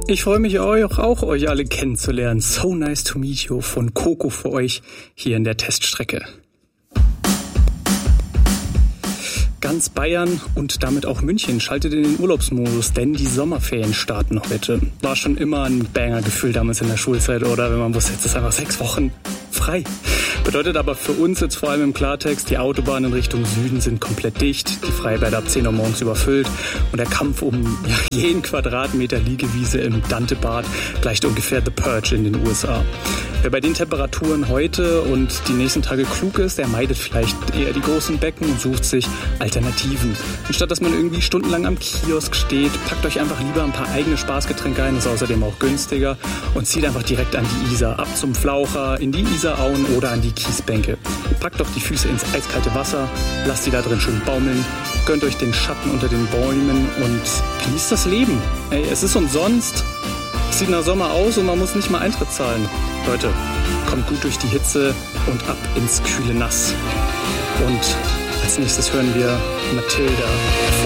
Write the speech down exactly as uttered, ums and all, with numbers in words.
Ich freue mich auch, auch, euch alle kennenzulernen. So nice to meet you von Coco für euch hier in der Teststrecke. Ganz Bayern und damit auch München schaltet in den Urlaubsmodus, denn die Sommerferien starten heute. War schon immer ein Banger-Gefühl damals in der Schulzeit, oder? Wenn man wusste, jetzt ist einfach sechs Wochen frei. Bedeutet aber für uns jetzt vor allem im Klartext, die Autobahnen in Richtung Süden sind komplett dicht, die Freibäder ab zehn Uhr morgens überfüllt und der Kampf um ja, jeden Quadratmeter Liegewiese im Dantebad gleicht ungefähr The Purge in den U S A. Wer bei den Temperaturen heute und die nächsten Tage klug ist, der meidet vielleicht eher die großen Becken und sucht sich Alternativen. Anstatt dass man irgendwie stundenlang am Kiosk steht, packt euch einfach lieber ein paar eigene Spaßgetränke ein, ist außerdem auch günstiger und zieht einfach direkt an die Isar, ab zum Flaucher, in die Isarauen oder an die Kiesbänke. Packt doch die Füße ins eiskalte Wasser, lasst die da drin schön baumeln, gönnt euch den Schatten unter den Bäumen und genießt das Leben. Ey, es ist umsonst, es sieht nach Sommer aus und man muss nicht mal Eintritt zahlen. Leute, kommt gut durch die Hitze und ab ins kühle Nass. Und als nächstes hören wir Mathilda.